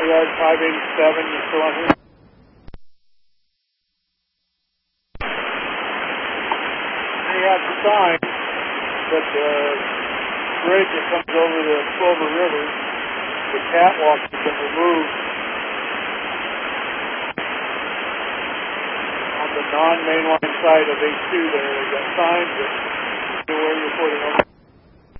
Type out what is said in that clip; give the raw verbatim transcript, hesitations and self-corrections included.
yard five eighty-seven, you still on here? They have the sign that the bridge that comes over the Clover River, the catwalk has been removed on the non-mainline side of H two there. They've got signs that where you're putting them.